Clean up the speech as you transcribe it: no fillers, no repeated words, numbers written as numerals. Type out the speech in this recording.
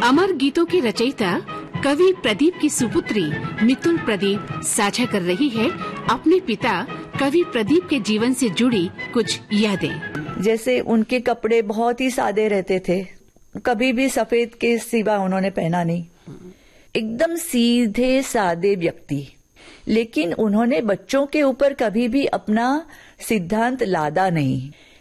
अमर गीतों की रचयिता कवि प्रदीप की सुपुत्री मिथुन प्रदीप साझा कर रही है अपने पिता कवि प्रदीप के जीवन से जुड़ी कुछ यादें। जैसे उनके कपड़े बहुत ही सादे रहते थे, कभी भी सफेद के सिवा उन्होंने पहना नहीं, एकदम सीधे सादे व्यक्ति। लेकिन उन्होंने बच्चों के ऊपर कभी भी अपना सिद्धांत लादा नहीं।